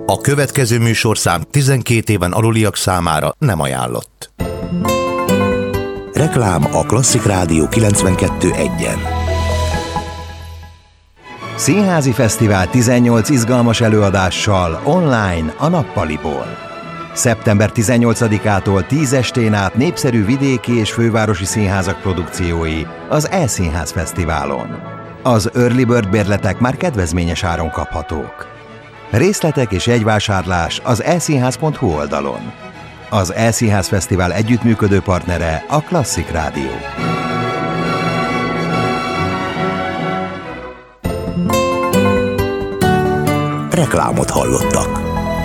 A következő műsorszám 12 éven aluliak számára nem ajánlott. Reklám a Klasszik Rádió 92.1-en. Színházi Fesztivál 18 izgalmas előadással online a Nappaliból. Szeptember 18-ától 10 estén át népszerű vidéki és fővárosi színházak produkciói az E-Színház Fesztiválon. Az Early Bird bérletek már kedvezményes áron kaphatók. Részletek és jegyvásárlás az eszínház.hu oldalon. Az E-Színház Fesztivál együttműködő partnere a Klasszik Rádió. Reklámot hallottak.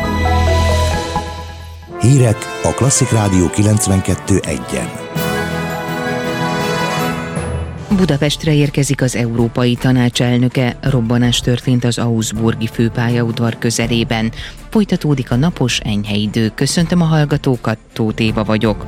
Hírek a Klasszik Rádió 92.1-en. Budapestre érkezik az Európai Tanács elnöke, robbanás történt az augsburgi főpályaudvar közelében. Folytatódik a napos, enyhe idő. Köszöntöm a hallgatókat, Tóth Éva vagyok.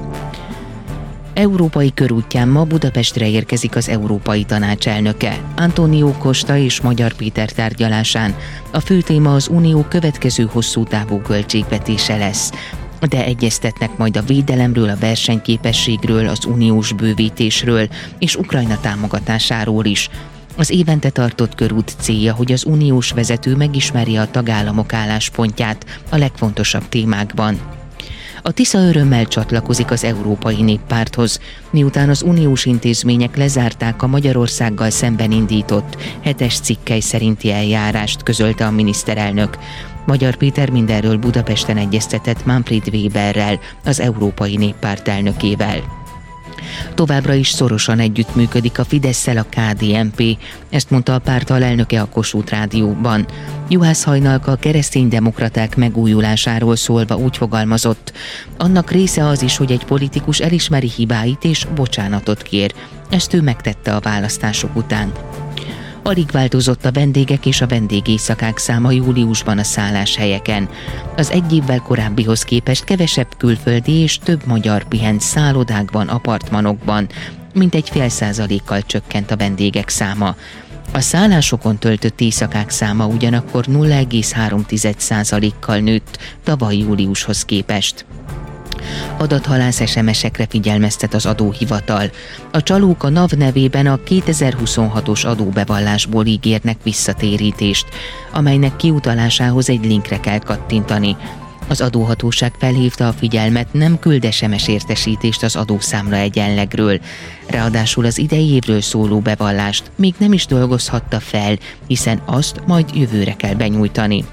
Európai körútján ma Budapestre érkezik az Európai Tanács elnöke. António Costa és Magyar Péter tárgyalásán a fő téma az Unió következő hosszú távú költségvetése lesz. De egyeztetnek majd a védelemről, a versenyképességről, az uniós bővítésről és Ukrajna támogatásáról is. Az évente tartott körút célja, hogy az uniós vezető megismerje a tagállamok álláspontját a legfontosabb témákban. A Tisza örömmel csatlakozik az Európai Néppárthoz, miután az uniós intézmények lezárták a Magyarországgal szemben indított 7-es cikkely szerinti eljárást, közölte a miniszterelnök. Magyar Péter mindenről Budapesten egyeztetett Manfred Weberrel, az Európai Néppárt elnökével. Továbbra is szorosan együttműködik a Fidesszel a KDNP, ezt mondta a párt alelnöke a Kossuth Rádióban. Juhász Hajnalka a kereszténydemokraták megújulásáról szólva úgy fogalmazott: annak része az is, hogy egy politikus elismeri hibáit és bocsánatot kér. Ezt ő megtette a választások után. Alig változott a vendégek és a vendégéjszakák száma júliusban a szálláshelyeken. Az egy évvel korábbihoz képest kevesebb külföldi és több magyar pihent szállodákban, apartmanokban, mintegy 0,5%-kal csökkent a vendégek száma. A szállásokon töltött éjszakák száma ugyanakkor 0,3%-kal nőtt tavaly júliushoz képest. Adathalász SMS-ekre figyelmeztet az adóhivatal. A csalók a NAV nevében a 2026-os adóbevallásból ígérnek visszatérítést, amelynek kiutalásához egy linkre kell kattintani. Az adóhatóság felhívta a figyelmet, nem küld SMS értesítést az adószámla egyenlegről. Ráadásul az idei évről szóló bevallást még nem is dolgozhatta fel, hiszen azt majd jövőre kell benyújtani.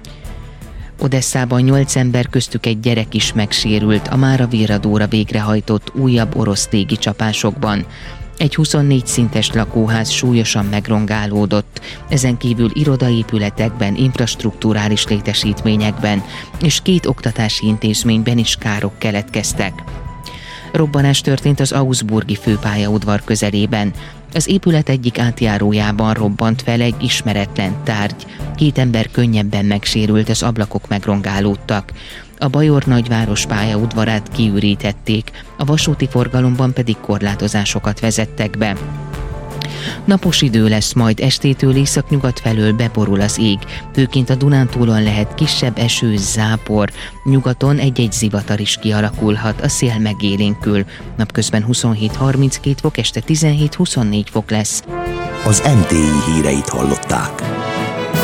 Odesszában 8 ember, köztük egy gyerek is megsérült a Mára Virradóra végrehajtott újabb orosz légicsapásokban. Egy 24 szintes lakóház súlyosan megrongálódott, ezen kívül irodaépületekben, infrastrukturális létesítményekben és 2 oktatási intézményben is károk keletkeztek. Robbanás történt az augsburgi főpályaudvar közelében. Az épület egyik átjárójában robbant fel egy ismeretlen tárgy. 2 ember könnyebben megsérült, az ablakok megrongálódtak. A Bajor nagyváros pályaudvarát kiürítették, a vasúti forgalomban pedig korlátozásokat vezettek be. Napos idő lesz, majd estétől északnyugat felől beborul az ég, főként a Dunántúlon lehet kisebb eső, zápor, nyugaton egy-egy zivatar is kialakulhat, a szél megélénkül. Napközben 27-32 fok, este 17-24 fok lesz. Az NTI híreit hallották.